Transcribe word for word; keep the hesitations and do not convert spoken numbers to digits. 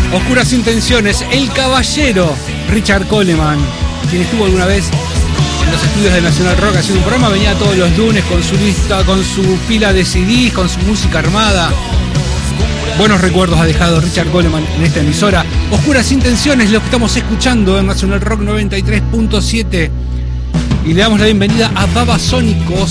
Oscuras Intenciones, El Caballero, Richard Coleman, quien estuvo alguna vez en los estudios de Nacional Rock haciendo un programa, venía todos los lunes con su lista, con su pila de C Ds, con su música armada. Buenos recuerdos ha dejado Richard Coleman en esta emisora. Oscuras Intenciones, lo que estamos escuchando en Nacional Rock noventa y tres punto siete. Y le damos la bienvenida a Babasónicos.